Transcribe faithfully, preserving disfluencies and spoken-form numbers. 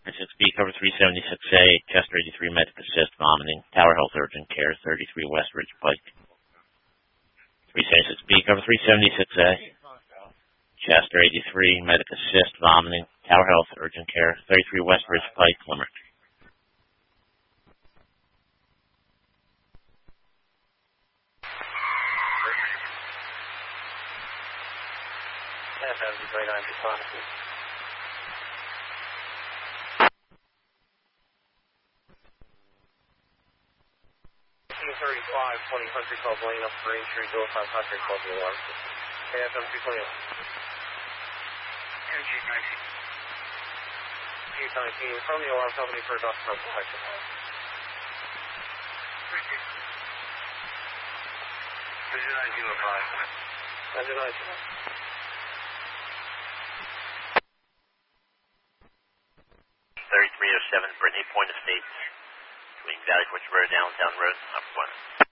six B, cover three seventy-six A, Chester eighty-three, medic assist, vomiting, Tower Health urgent care, thirty-three West Ridge Pike. three seventy-six B, cover three seventy-six A, Chester eighty-three, medic assist, vomiting, Tower Health urgent care, thirty-three West Ridge Pike, Limerick. thirty-five, twenty Country Club Lane up for Aintree, door five Country Club alarm. A F M two twenty. Energy nineteen. G nineteen, from the alarm company for doctor protection. Engine nineteen oh five. Engine nineteen. thirty-three oh seven, Brittany Point Estates, between Valley Forge Road, Downtown Road, up one.